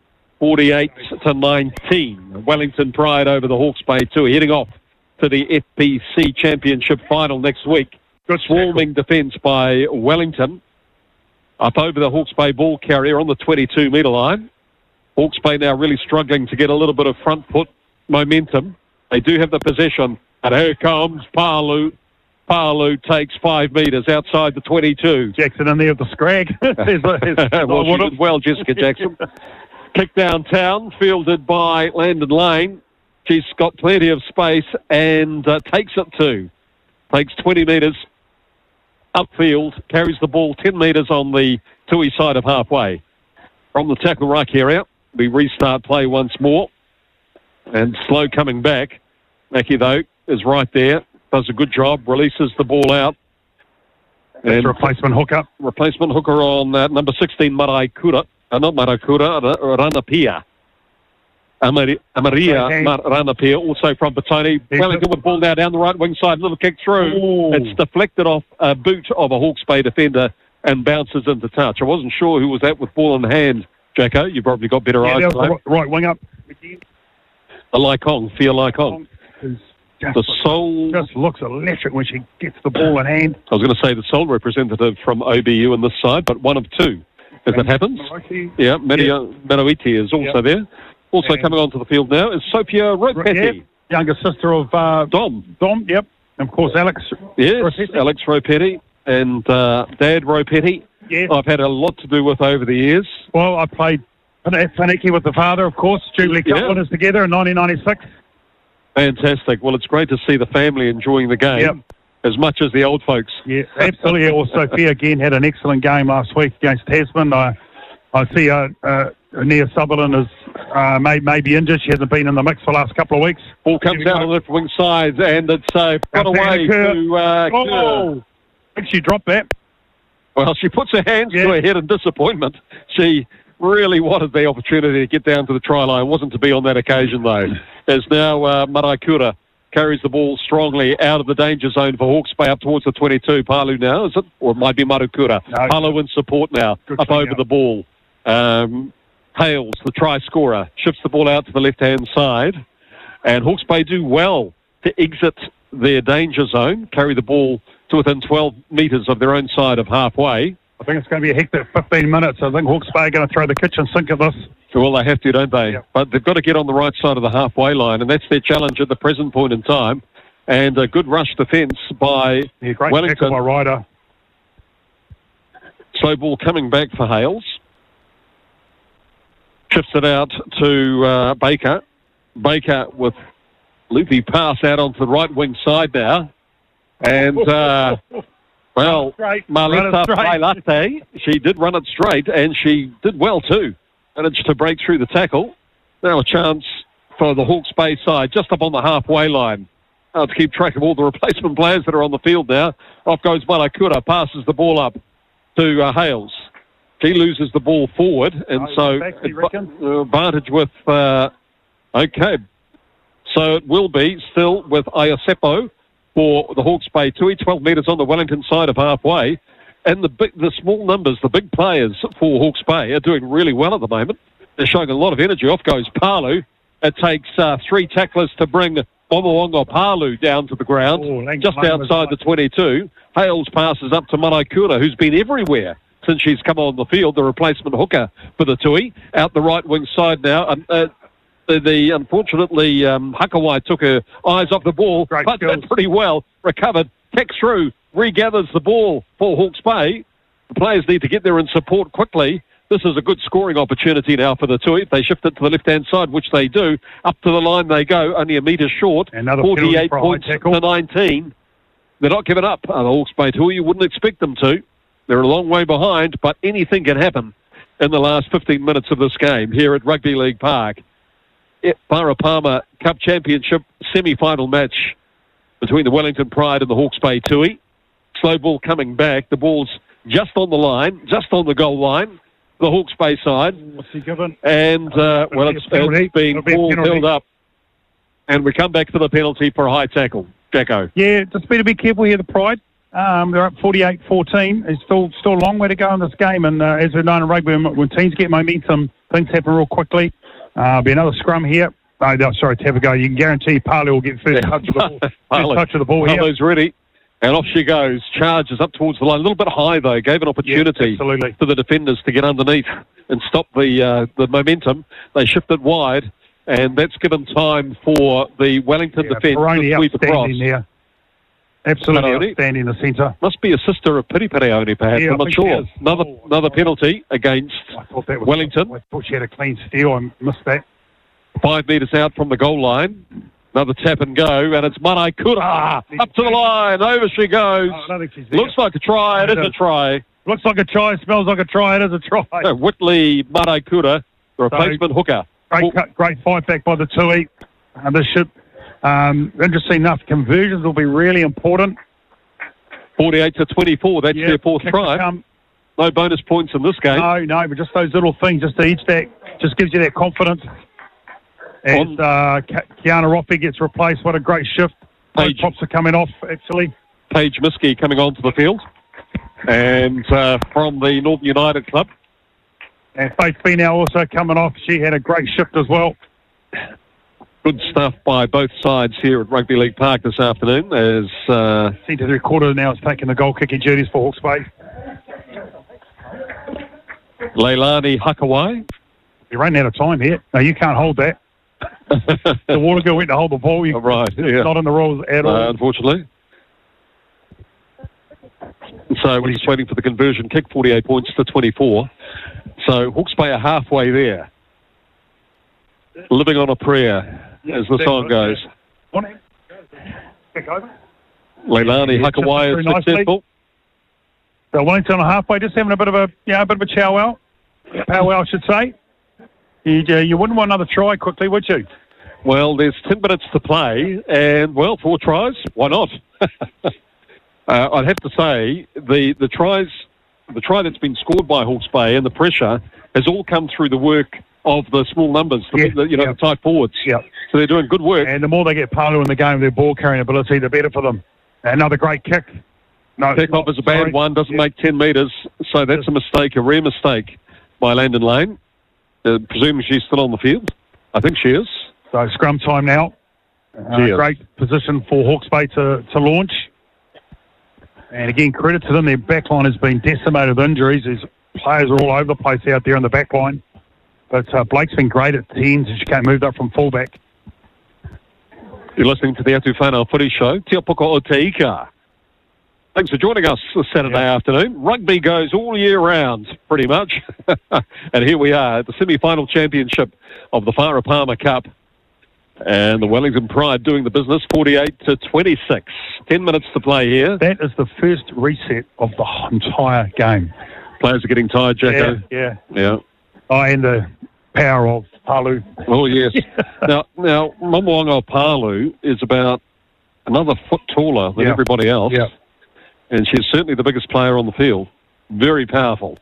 48-19. Wellington Pride over the Hawke's Bay Tui, heading off to the FPC Championship final next week. Good swarming defence by Wellington. Up over the Hawke's Bay ball carrier on the 22-metre line. Hawke's Bay now really struggling to get a little bit of front foot momentum. They do have the possession. And here comes Palu. Palu takes 5 metres outside the 22. Jackson in there with the scrag. Well, she did well, Jessica Jackson. Kick downtown, fielded by Landon Lane. She's got plenty of space and takes it to. Takes 20 metres upfield, carries the ball 10 metres on the Tui side of halfway. From the tackle ruck area, we restart play once more. And slow coming back. Mackie, though, is right there. Does a good job, releases the ball out. And replacement hooker. Replacement hooker on number 16, Maraikura. Not Maraikura, Ranapia. Amaria Ranapia, also from Petone. Wellington with ball now down the right wing side. Little kick through. Ooh. It's deflected off a boot of a Hawke's Bay defender and bounces into touch. I wasn't sure who was that with ball in hand, Jacko. You probably got better eyes. The right wing up. The Laikong, Fia Laikong. The sole just looks electric when she gets the ball in hand. I was going to say the sole representative from OBU on this side, but one of 2, as it happens. Yeah, Manuiti is also there. Also coming onto the field now is Sophia Ropetti. Yep. Younger sister of Dom, yep. And of course, Alex. Yes, Ropetti. Alex Ropetti and Dad Ropetti. Yes. I've had a lot to do with over the years. Well, I played Whaneke with the father, of course. Jubilee Cup winners together in 1996. Fantastic. Well, it's great to see the family enjoying the game as much as the old folks. Yeah, absolutely. Well, Sophia again had an excellent game last week against Tasman. I see Nia Sutherland is maybe injured. She hasn't been in the mix for the last couple of weeks. Ball comes out on the left wing side, and it's got away to I think she dropped that. Well, she puts her hands to her head in disappointment. She really wanted the opportunity to get down to the try line. It wasn't to be on that occasion, though. As now Maraikura carries the ball strongly out of the danger zone for Hawke's Bay up towards the 22. Palu now, is it? Or it might be Marakura. No, Palu in support now, up over the ball. Hales, the try scorer, shifts the ball out to the left-hand side. And Hawke's Bay do well to exit their danger zone, carry the ball to within 12 metres of their own side of halfway. I think it's going to be a hectic 15 minutes. I think Hawke's Bay are going to throw the kitchen sink at this. Well, they have to, don't they? Yep. But they've got to get on the right side of the halfway line, and that's their challenge at the present point in time. And a good rush defence by great Wellington. Tackle by Ryder. Slow ball coming back for Hales. Shifts it out to Baker. Baker with loopy pass out onto the right wing side now. And, well, Marletta Pailate, she did run it straight, and she did well too. Managed to break through the tackle. Now a chance for the Hawke's Bay side, just up on the halfway line. To keep track of all the replacement players that are on the field now. Off goes Malakura, passes the ball up to Hales. She loses the ball forward, and advantage with... okay. So it will be still with Iosepo for the Hawke's Bay Tui, 12 metres on the Wellington side of halfway. And the small numbers, the big players for Hawke's Bay are doing really well at the moment. They're showing a lot of energy. Off goes Palu. It takes 3 tacklers to bring Momoonga Palu down to the ground, just outside the 22. Hales passes up to Maraikura, who's been everywhere since she's come on the field, the replacement hooker for the Tui. Out the right wing side now. Unfortunately, Hakawai took her eyes off the ball, but did pretty well. Recovered, kicks through, regathers the ball for Hawke's Bay. The players need to get there and support quickly. This is a good scoring opportunity now for the Tui. If they shift it to the left-hand side, which they do, up to the line they go, only a metre short, another 48 points to 19. They're not giving up. The Hawke's Bay Tui, you wouldn't expect them to. They're a long way behind, but anything can happen in the last 15 minutes of this game here at Rugby League Park. Parapama Cup Championship semi-final match between the Wellington Pride and the Hawke's Bay Tui. Slow ball coming back. The ball's just on the line, just on the goal line. The Hawke's Bay side. What's he given? And, it's being ball held up. And we come back to the penalty for a high tackle. Jacko. Yeah, just better be careful here, the Pride. They're up 48-14. It's still a long way to go in this game. And as we know in rugby, when teams get momentum, things happen real quickly. Be another scrum here. Oh, no, sorry, to have a go. You can guarantee Palu will get first touch of the ball. First touch of the ball here. Palu's ready. And off she goes. Charges up towards the line. A little bit high, though. Gave an opportunity for the defenders to get underneath and stop the momentum. They shifted wide, and that's given time for the Wellington defence to sweep across. There. Absolutely outstanding in the centre. Must be a sister of Piri Pirione, perhaps. I'm not sure. Another penalty against Wellington. I thought she had a clean steal. I missed that. 5 metres out from the goal line. Another tap and go, and it's Marae Kura up to the line. Over she goes. I don't think she's there. Looks like a try. It is a try. Looks like a try. Smells like a try. It is a try. Whitley Marae Kura, the replacement hooker. Great fight back by the Tui. This should, interesting enough, conversions will be really important. 48-24. That's their fourth try. No bonus points in this game. No, but just those little things, just to each that, just gives you that confidence. As Kiana Roffey gets replaced, what a great shift. Both tops are coming off, actually. Paige Miskey coming onto the field. And from the Northern United club. And Faith Finau also coming off. She had a great shift as well. Good stuff by both sides here at Rugby League Park this afternoon. As Centre three-quarter now is taking the goal kicking duties for Hawke's Bay. Leilani Hakawai. You're running out of time here. No, you can't hold that. The water girl went to hold the ball. It's not in the rules at all. Unfortunately. So we're just waiting for the conversion kick, 48 points to 24. So Hawke's Bay are halfway there. Living on a prayer, as the song goes. Leilani Hakawai is successful. So Wellington are halfway, just having a bit of a chow-wow. Powwow, I should say. You wouldn't want another try quickly, would you? Well, there's 10 minutes to play, and, 4 tries. Why not? I'd have to say the try that's been scored by Hawke's Bay and the pressure has all come through the work of the small numbers, the tight forwards. Yeah. So they're doing good work. And the more they get Palu in the game, their ball carrying ability, the better for them. Another great kick. No, kick-off is a bad one, doesn't make 10 metres, so that's a mistake, a rare mistake by Landon Lane. Presuming she's still on the field. I think she is. So scrum time now. Great position for Hawke's Bay to launch. And again, credit to them. Their backline has been decimated with injuries. There's players are all over the place out there in the backline. But Blake's been great at 10s and she can't move up from fullback. You're listening to the Atu Whanau Footy Show. Tia Puka o te ika. Thanks for joining us this Saturday afternoon. Rugby goes all year round, pretty much. And here we are at the semi-final championship of the Whara Palmer Cup. And the Wellington Pride doing the business, 48-26. 10 minutes to play here. That is the first reset of the entire game. Players are getting tired, Jacko. Yeah. Oh, and the power of Palu. Oh, yes. Now, Momoanga Palu is about another foot taller than everybody else. Yeah. And she's certainly the biggest player on the field. Very powerful.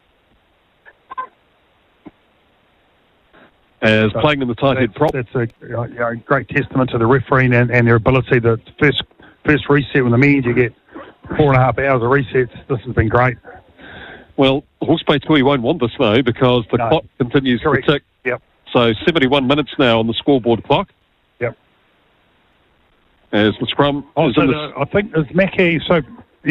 As playing in the tight head prop. That's a great testament to the refereeing and their ability. The first reset with the means, you get 4.5 hours of resets. This has been great. Well, Hawke's Bay Tui won't want this, though, because the clock continues to tick. Yep. So 71 minutes now on the scoreboard clock. Yep. As the scrum is in the... I think it's Mackie. So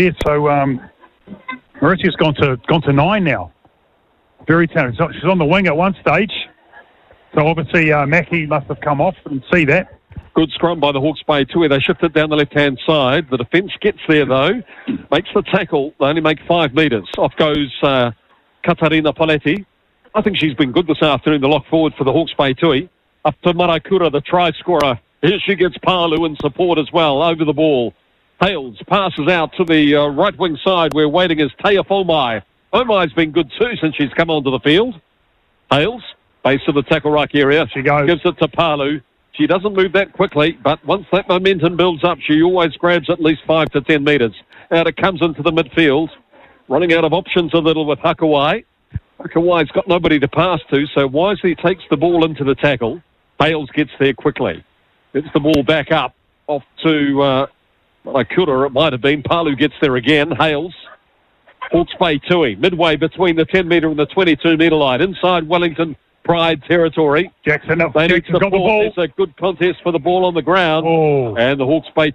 Mauritius gone to 9 now. Very talented. She's on the wing at one stage. So obviously Mackie must have come off and see that. Good scrum by the Hawke's Bay Tui. They shift it down the left-hand side. The defence gets there, though. Makes the tackle. They only make 5 metres. Off goes Katarina Paletti. I think she's been good this afternoon, the lock forward for the Hawke's Bay Tui. Up to Marae Kura, the try scorer. Here she gets Palu in support as well, over the ball. Hales passes out to the right wing side where waiting is Taya Fomai. Fomai's been good too since she's come onto the field. Hales, base of the tackle ruck area. She goes. Gives it to Palu. She doesn't move that quickly, but once that momentum builds up, she always grabs at least 5 to 10 metres. Out it comes into the midfield. Running out of options a little with Hakawai. Hakawai's got nobody to pass to, so wisely takes the ball into the tackle. Hales gets there quickly. Gets the ball back up off to Ikuda, it might have been. Palu gets there again. Hales. Hawke's Bay Tui, midway between the 10-metre and the 22-metre line. Inside Wellington Pride territory. Jackson, They need Jackson's to got the ball. It's a good contest for the ball on the ground. Oh. And the Hawke's Bay